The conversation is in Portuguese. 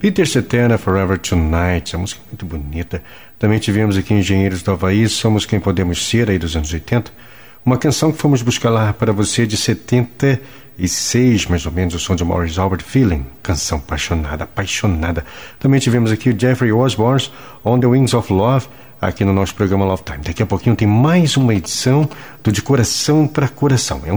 Peter Cetera, Forever Tonight, a música é muito bonita. Também tivemos aqui Engenheiros do Havaí, Somos Quem Podemos Ser, aí dos anos 80. Uma canção que fomos buscar lá para você de 76, mais ou menos, o som de Maurice Albert, Feeling, canção apaixonada, apaixonada. Também tivemos aqui o Jeffrey Osborne, On the Wings of Love, aqui no nosso programa Love Time. Daqui a pouquinho tem mais uma edição do De Coração para Coração. É um